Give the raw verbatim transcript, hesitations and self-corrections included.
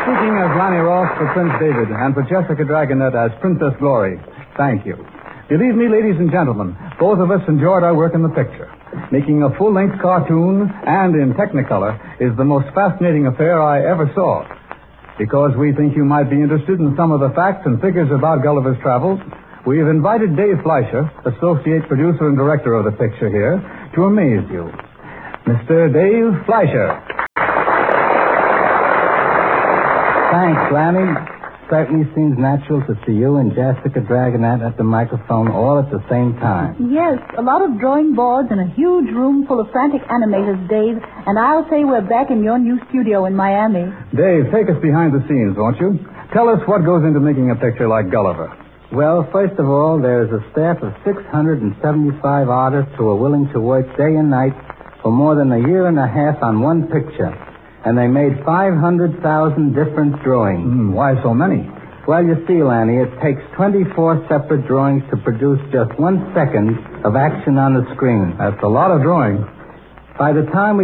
Speaking as Lanny Ross for Prince David and for Jessica Dragonet as Princess Glory, thank you. Believe me, ladies and gentlemen, both of us enjoyed our work in the picture. Making a full-length cartoon and in Technicolor is the most fascinating affair I ever saw. Because we think you might be interested in some of the facts and figures about Gulliver's Travels, we have invited Dave Fleischer, associate producer and director of the picture here, to amaze you. Mister Dave Fleischer. Thanks, Lanny. Certainly seems natural to see you and Jessica Dragonet at the microphone all at the same time. Yes, a lot of drawing boards and a huge room full of frantic animators, Dave. And I'll say we're back in your new studio in Miami. Dave, take us behind the scenes, won't you? Tell us what goes into making a picture like Gulliver. Well, first of all, there's a staff of six hundred seventy-five artists who are willing to work day and night for more than a year and a half on one picture. And they made five hundred thousand different drawings. Mm, why so many? Well, you see, Lanny, it takes twenty-four separate drawings to produce just one second of action on the screen. That's a lot of drawing. By the time we